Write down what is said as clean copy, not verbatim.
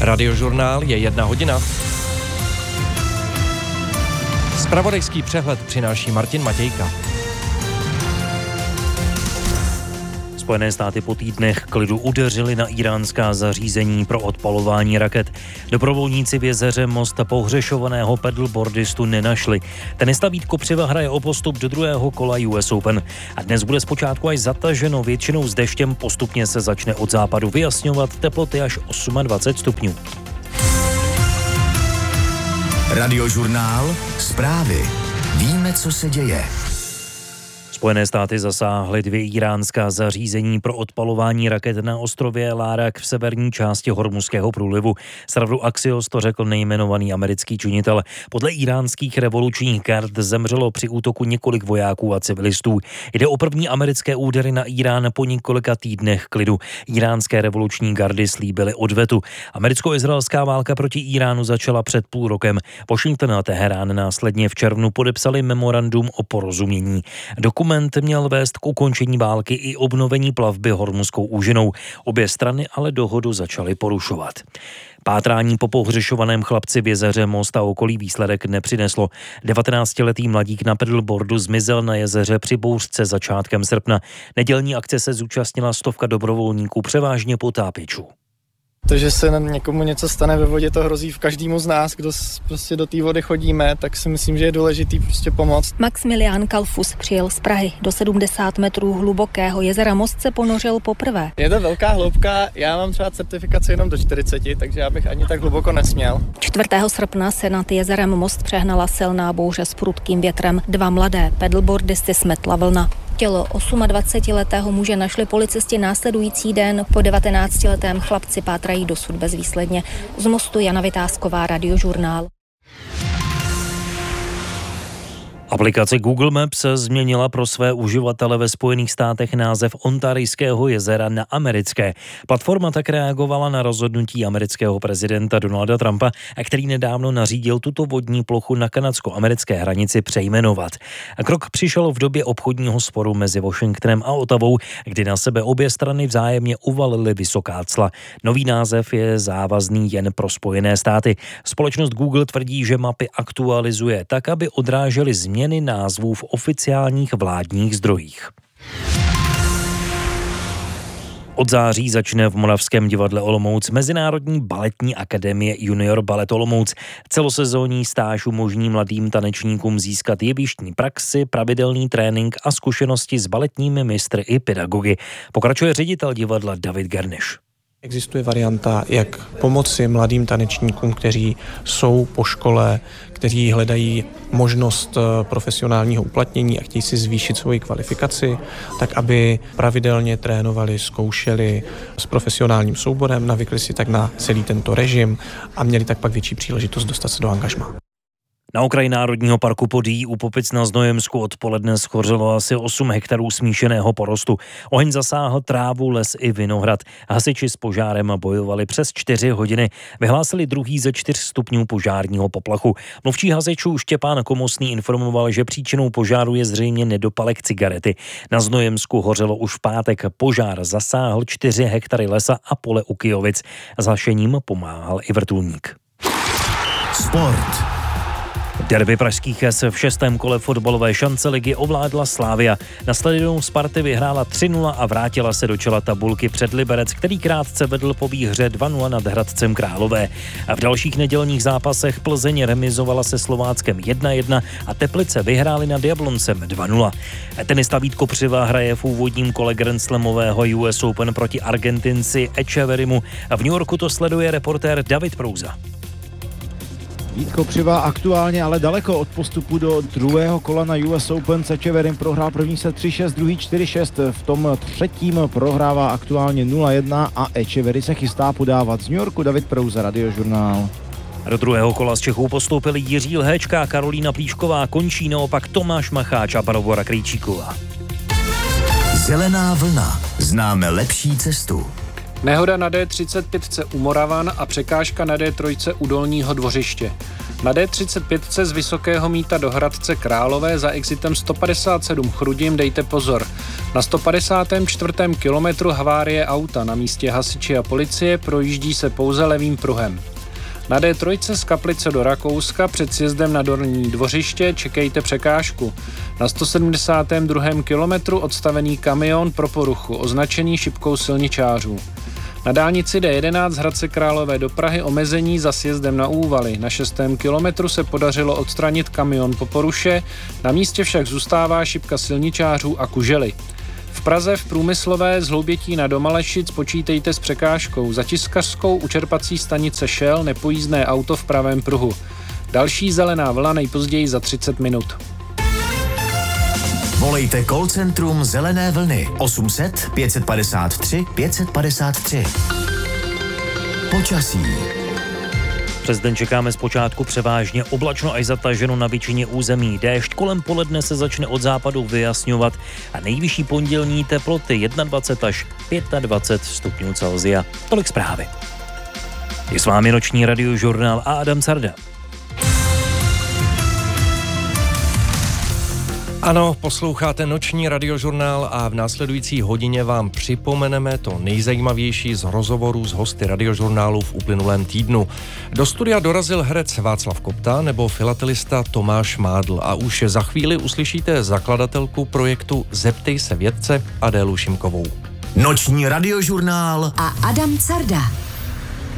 Radiožurnál je 1 hodina. Zpravodajský přehled přináší Martin Matějka. Spojené státy po týdnech klidu udeřili na iránská zařízení pro odpalování raket. Dobrovolníci v jezeře Most pohřešovaného pedalboardistu nenašli. Tenista Vít Kopřiva hraje o postup do druhého kola US Open. A dnes bude zpočátku až zataženo, většinou s deštěm, postupně se začne od západu vyjasňovat, teploty až 28 stupňů. Radiožurnál, zprávy. Víme, co se děje. Spojené státy zasáhly 2 iránská zařízení pro odpalování raket na ostrově Lárak v severní části Hormuzského průlivu. Serveru Axios to řekl nejmenovaný americký činitel. Podle iránských revolučních gard zemřelo při útoku několik vojáků a civilistů. Jde o první americké údery na Irán po několika týdnech klidu. Iránské revoluční gardy slíbily odvetu. Americko-izraelská válka proti Iránu začala před půl rokem. Washington a Teherán následně v červnu podepsali memorandum o porozumění. Dokument měl vést k ukončení války i obnovení plavby Hormuzskou úžinou. Obě strany ale dohodu začaly porušovat. Pátrání po pohřešovaném chlapci v jezeře Most a okolí výsledek nepřineslo. 19letý mladík na pedalboardu zmizel na jezeře při bouřce začátkem srpna. Nedělní akce se zúčastnila 100 dobrovolníků, převážně potápěčů. To, že se někomu něco stane ve vodě, to hrozí v každému z nás, kdo prostě do té vody chodíme, tak si myslím, že je důležitý prostě pomoct. Maximilián Kalfus přijel z Prahy. Do 70 metrů hlubokého jezera Most se ponořil poprvé. Je to velká hloubka, já mám třeba certifikaci jenom do 40, takže já bych ani tak hluboko nesměl. 4. srpna se nad jezerem Most přehnala silná bouře s prudkým větrem. 2 mladé pedalboardisty smetla vlna. Tělo 28letého muže našli policisti následující den. Po 19letém chlapci pátrají dosud bezvýsledně. Z Mostu Jana Vytázková, Radiožurnál. Aplikace Google Maps změnila pro své uživatele ve Spojených státech název Ontarijského jezera na americké. Platforma tak reagovala na rozhodnutí amerického prezidenta Donalda Trumpa, který nedávno nařídil tuto vodní plochu na kanadsko-americké hranici přejmenovat. Krok přišel v době obchodního sporu mezi Washingtonem a Ottawou, kdy na sebe obě strany vzájemně uvalily vysoká cla. Nový název je závazný jen pro Spojené státy. Společnost Google tvrdí, že mapy aktualizuje tak, aby odrážely změny názvů v oficiálních vládních zdrojích. Od září začne v Moravském divadle Olomouc Mezinárodní baletní akademie Junior Balet Olomouc. Celosezónní stáž umožní mladým tanečníkům získat jevištní praxi, pravidelný trénink a zkušenosti s baletními mistry i pedagogy. Pokračuje ředitel divadla David Gerneš. Existuje varianta, jak pomoci mladým tanečníkům, kteří jsou po škole, kteří hledají možnost profesionálního uplatnění a chtějí si zvýšit svoji kvalifikaci, tak aby pravidelně trénovali, zkoušeli s profesionálním souborem, navykli si tak na celý tento režim a měli tak pak větší příležitost dostat se do angažmá. Na okraji Národního parku Podyjí u Popic na Znojemsku odpoledne schořelo asi 8 hektarů smíšeného porostu. Oheň zasáhl trávu, les i vinohrad. Hasiči s požárem bojovali přes 4 hodiny. Vyhlásili 2. ze 4 stupňů požárního poplachu. Mluvčí hasičů Štěpán Komosný informoval, že příčinou požáru je zřejmě nedopalek cigarety. Na Znojemsku hořelo už v pátek. Požár zasáhl 4 hektary lesa a pole u Kyjovic. S hašením pomáhal i vrtulník. Sport. Derby pražských S v 6. kole fotbalové šance ligy ovládla Slavia. Na stadionu Sparty vyhrála 3-0 a vrátila se do čela tabulky před Liberec, který krátce vedl po výhře 2-0 nad Hradcem Králové. A v dalších nedělních zápasech Plzeň remizovala se Slováckem 1-1 a Teplice vyhrály nad Jabloncem 2-0. Tenista Vít Kopřiva hraje v úvodním kole Grand Slamového US Open proti Argentinci Echeverimu. A v New Yorku to sleduje reportér David Prouza. Vít Kopřiva aktuálně ale daleko od postupu do druhého kola na US Open. S Echeverrym prohrál první set 3-6, druhý 4-6. V tom třetím prohrává aktuálně 0-1 a Echeverry se chystá podávat. Z New Yorku David Prouza, Radiožurnál. Do druhého kola z Čechů postoupili Jiří Lhéčka, Karolína Plíšková, končí naopak Tomáš Macháč a Barbora Krejčíková. Zelená vlna. Známe lepší cestu. Nehoda na D35 u Moravan a překážka na D3 u Dolního Dvořiště. Na D35 z Vysokého Mýta do Hradce Králové za exitem 157 Chrudim dejte pozor. Na 154. kilometru havárie auta, na místě hasiči a policie, projíždí se pouze levým pruhem. Na D3 z Kaplice do Rakouska před sjezdem na Dolní Dvořiště čekejte překážku. Na 172. kilometru odstavený kamion pro poruchu, označený šipkou silničářů. Na dálnici D11 z Hradce Králové do Prahy omezení za sjezdem na Úvaly. Na 6. kilometru se podařilo odstranit kamion po poruše, na místě však zůstává šipka silničářů a kužely. V Praze v Průmyslové z Hloubětína do Malešic počítejte s překážkou. Za Tiskařskou u čerpací stanice Shell nepojízdné auto v pravém pruhu. Další zelená vlna nejpozději za 30 minut. Volejte call centrum Zelené vlny 800 553 553. Počasí. Přes den čekáme zpočátku převážně oblačno až zataženo na většině území. Déšť kolem poledne se začne od západu vyjasňovat a nejvyšší pondělní teploty 21 až 25 stupňů Celsia. Tolik zprávy. Je s vámi noční radiožurnál a Adam Carda. Ano, posloucháte noční radiožurnál a v následující hodině vám připomeneme to nejzajímavější z rozhovorů s hosty radiožurnálu v uplynulém týdnu. Do studia dorazil herec Václav Kopta nebo filatelista Tomáš Mádl a už za chvíli uslyšíte zakladatelku projektu Zeptej se vědce Adélu Šimkovou. Noční radiožurnál a Adam Carda.